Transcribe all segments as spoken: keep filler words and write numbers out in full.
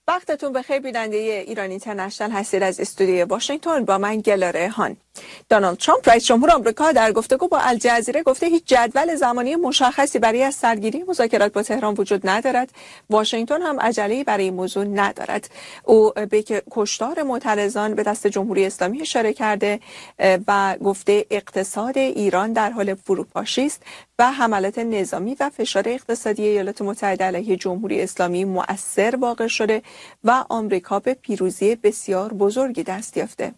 وقتتون بخیر بیننده ایران اینترنشنال هستید از استودیوی واشنگتن. با من گلاره هان. دونالد ترامپ رئیس جمهور آمریکا در گفتگو با الجزیره گفته هیچ جدول زمانی مشخصی برای از سرگیری مذاکرات با تهران وجود ندارد. واشنگتن هم عجله‌ای برای این موضوع ندارد. او به کشتار معترضان به دست جمهوری اسلامی اشاره کرده و گفته اقتصاد ایران در حال فروپاشی است و حملات نظامی و فشار اقتصادی ایالات متحده علیه جمهوری اسلامی مؤثر واقع شده و آمریکا به پیروزی بسیار بزرگی دست یافته.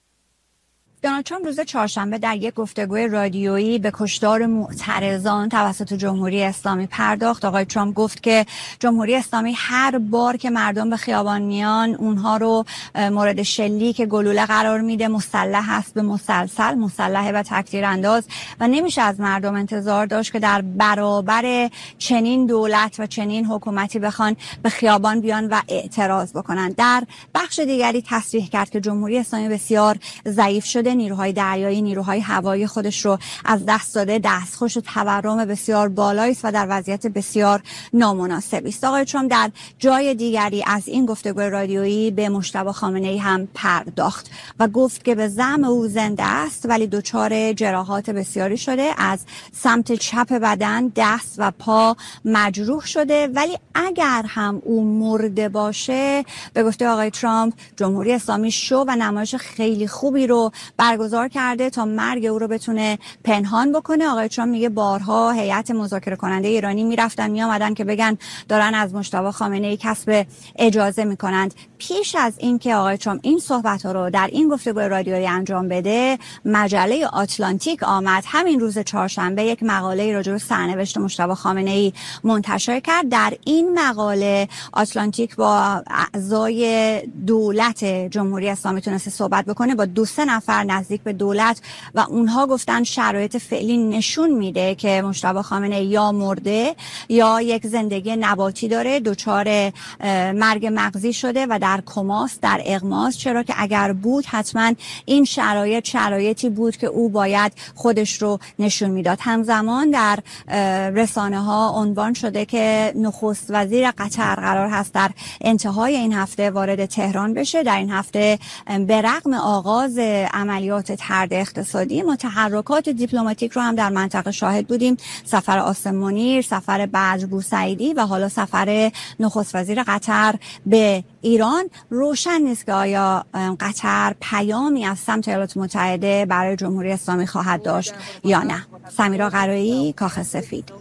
دونالد ترامپ روز چهارشنبه در یک گفتگوی رادیویی به کشتار معترضان توسط جمهوری اسلامی پرداخت. آقای ترامپ گفت که جمهوری اسلامی هر بار که مردم به خیابان میان اونها رو مورد شلیک گلوله قرار میده، مسلح است به مسلسل، مسلح و تکتیر انداز و نمیشه از مردم انتظار داشت که در برابر چنین دولت و چنین حکومتی بخوان به خیابان بیان و اعتراض بکنن. در بخش دیگری تصریح کرد که جمهوری اسلامی بسیار ضعیف شده، نیروهای دریایی، نیروهای هوایی خودش رو از دست داده، دستخوش تورم بسیار بالایی است و در وضعیت بسیار نامناسبی است. آقای ترامپ در جای دیگری از این گفتگوی رادیویی به مجتبی خامنه‌ای هم پرداخت و گفت که به زعم او زنده است ولی دچار جراحات بسیاری شده، از سمت چپ بدن، دست و پا مجروح شده، ولی اگر هم او مرده باشه به گفته آقای ترامپ جمهوری اسلامی شو و نمایش خیلی خوبی رو برگزار کرده تا مرگ او رو بتونه پنهان بکنه. آقای ترامپ میگه بارها هیئت مذاکره کننده ایرانی میرفتن میآمدن که بگن دارن از مجتبی خامنه‌ای کسب اجازه میکنند. پیش از اینکه آقای ترامپ این صحبت ها رو در این گفتگوی رادیویی انجام بده، مجله آتلانتیک آمد همین روز چهارشنبه یک مقاله راجع به سرنوشت مجتبی خامنه‌ای منتشر کرد. در این مقاله آتلانتیک با اعضای دولت جمهوری اسلامی تونسته صحبت بکنه، با دو سه نفر نزدیک به دولت، و اونها گفتن شرایط فعلی نشون میده که مجتبی خامنه‌ای یا مرده یا یک زندگی نباتی داره، دچار مرگ مغزی شده و در کماست، در اغماست، چرا که اگر بود حتما این شرایط شرایطی بود که او باید خودش رو نشون میداد. همزمان در رسانه ها عنوان شده که نخست وزیر قطر قرار هست در انتهای این هفته وارد تهران بشه. در این هفته به رغم آغاز عملیات طرد اقتصادی ما تحرکات دیپلماتیک رو هم در منطقه شاهد بودیم. سفر عاصم منیر، سفر بدر بوسعیدی و حالا سفر نخست وزیر قطر به ایران. روشن نیست که آیا قطر پیامی از سمت ایالات متحده برای جمهوری اسلامی خواهد داشت یا نه. سمیرا قرایی، کاخ سفید.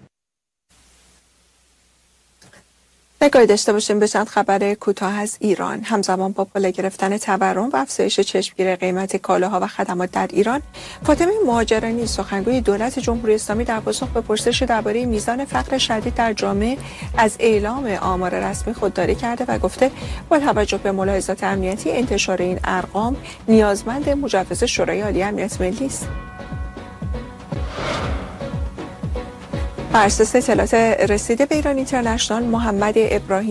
نگاهی داشته باشیم به چند خبر کوتاه از ایران. همزمان با بالا گرفتن تورم و افزایش چشمگیر قیمت کالاها و خدمات در ایران، فاطمه مهاجرانی سخنگوی دولت جمهوری اسلامی در پاسخ به پرسش درباره میزان فقر شدید در جامعه از اعلام آمار رسمی خودداری کرده و گفته با توجه به ملاحظات امنیتی انتشار این ارقام نیازمند مجوز شورای عالی امنیت ملی است. بر اساس اطلاعات رسیده به ایران اینترنشنال، محمد ابراهیم